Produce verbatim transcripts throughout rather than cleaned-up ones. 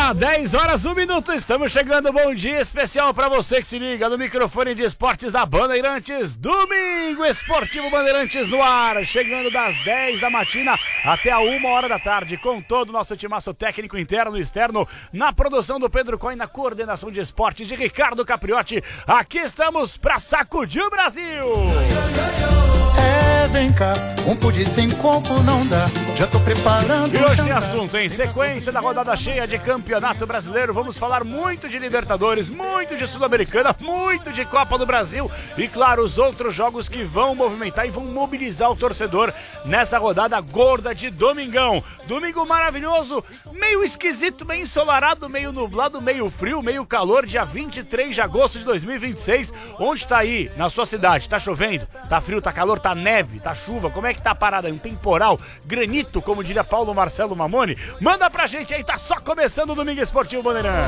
Agora dez horas, um minuto, estamos chegando, bom dia especial para você que se liga no microfone de esportes da Bandeirantes, Domingo Esportivo Bandeirantes no ar, chegando das dez da matina até a uma hora da tarde, com todo o nosso timaço técnico interno e externo, na produção do Pedro Coin, na coordenação de esportes de Ricardo Capriotti, aqui estamos para sacudir o Brasil! É, vem cá, um pudim sem coco não dá, já tô preparando. E hoje tem assunto, em sequência da rodada cheia de Campeonato Brasileiro, vamos falar muito de Libertadores, muito de Sul-Americana, muito de Copa do Brasil e, claro, os outros jogos que vão movimentar e vão mobilizar o torcedor nessa rodada gorda de domingão. Domingo maravilhoso, meio esquisito, meio ensolarado, meio nublado, meio frio, meio calor, dia vinte e três de agosto de dois mil e vinte e seis. Onde tá aí, na sua cidade? Tá chovendo? Tá frio? Tá calor? Tá neve? Tá chuva? Como é que tá a parada aí? Um temporal? Granito, como diria Paulo Marcelo Mamoni? Manda pra gente aí, tá só começando o Domingo Esportivo Bandeirantes.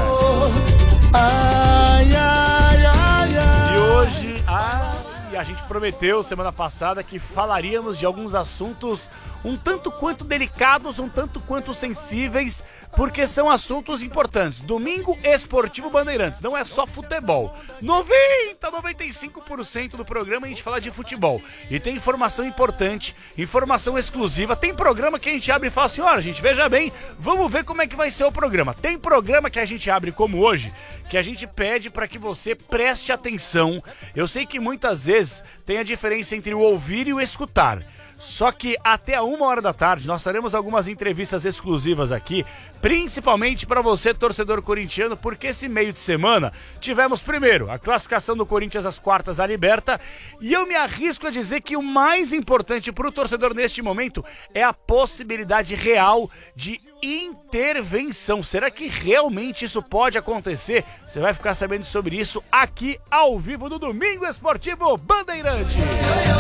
Ai, ai, ai, ai. E hoje, ah, a gente prometeu semana passada que falaríamos de alguns assuntos um tanto quanto delicados, um tanto quanto sensíveis, porque são assuntos importantes. Domingo Esportivo Bandeirantes, não é só futebol. noventa, noventa e cinco por cento do programa a gente fala de futebol. E tem informação importante, informação exclusiva. Tem programa que a gente abre e fala assim, olha, gente, veja bem, vamos ver como é que vai ser o programa. Tem programa que a gente abre como hoje, que a gente pede para que você preste atenção. Eu sei que muitas vezes tem a diferença entre o ouvir e o escutar. Só que até a uma hora da tarde nós faremos algumas entrevistas exclusivas aqui, principalmente para você, torcedor corintiano, porque esse meio de semana tivemos primeiro a classificação do Corinthians às quartas da Liberta, e eu me arrisco a dizer que o mais importante para o torcedor neste momento é a possibilidade real de intervenção. Será que realmente isso pode acontecer? Você vai ficar sabendo sobre isso aqui ao vivo no Domingo Esportivo Bandeirantes.